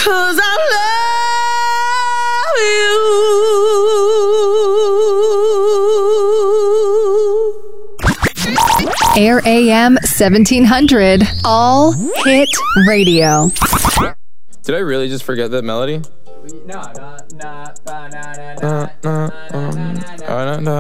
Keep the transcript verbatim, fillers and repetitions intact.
'cause I love you. Air A M seventeen hundred, all hit radio. Did I really just forget that melody? No, not, not, Uh, uh, um, uh, uh, uh,